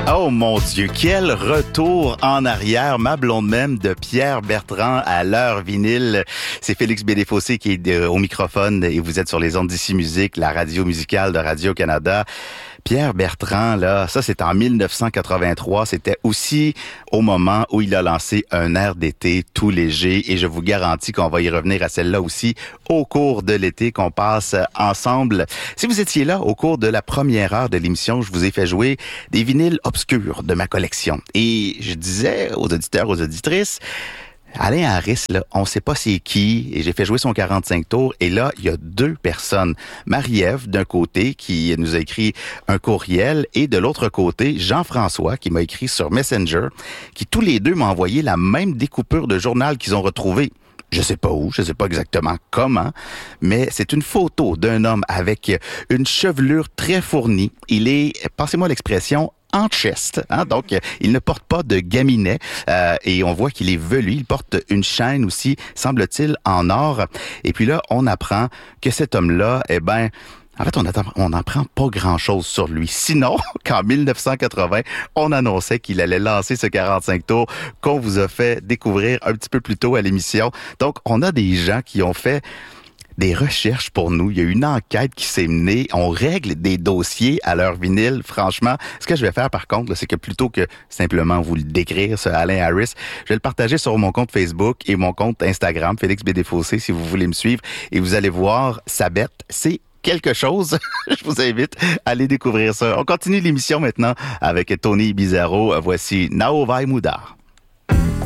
Oh mon Dieu, quel retour en arrière, ma blonde même de Pierre Bertrand à l'heure vinyle. C'est Félix Bédéfossé qui est au microphone et vous êtes sur les ondes d'Ici Musique, la radio musicale de Radio-Canada. Pierre Bertrand, là, ça c'est en 1983, c'était aussi au moment où il a lancé un air d'été tout léger et je vous garantis qu'on va y revenir à celle-là aussi au cours de l'été qu'on passe ensemble. Si vous étiez là au cours de la première heure de l'émission, je vous ai fait jouer des vinyles obscurs de ma collection et je disais aux auditeurs, aux auditrices, Alain Harris, là, on sait pas c'est qui, et j'ai fait jouer son 45 tours, et là, il y a deux personnes. Marie-Ève, d'un côté, qui nous a écrit un courriel, et de l'autre côté, Jean-François, qui m'a écrit sur Messenger, qui tous les deux m'ont envoyé la même découpure de journal qu'ils ont retrouvée. Je sais pas où, je sais pas exactement comment, mais c'est une photo d'un homme avec une chevelure très fournie. Il est, passez-moi l'expression, en chest, hein? Donc il ne porte pas de gaminet et on voit qu'il est velu. Il porte une chaîne aussi, semble-t-il, en or. Et puis là, on apprend que cet homme-là, en fait, on n'apprend pas grand-chose sur lui. Sinon, qu'en 1980, on annonçait qu'il allait lancer ce 45 tours qu'on vous a fait découvrir un petit peu plus tôt à l'émission. Donc, on a des gens qui ont fait des recherches pour nous. Il y a une enquête qui s'est menée. On règle des dossiers à leur vinyle. Franchement, ce que je vais faire par contre, là, c'est que plutôt que simplement vous le décrire, ce Alain Harris, je vais le partager sur mon compte Facebook et mon compte Instagram, Félix Bédéfossé, si vous voulez me suivre. Et vous allez voir, sa bête, c'est quelque chose. Je vous invite à aller découvrir ça. On continue l'émission maintenant avec Tony Bizarro. Voici Nao Vai Mudar.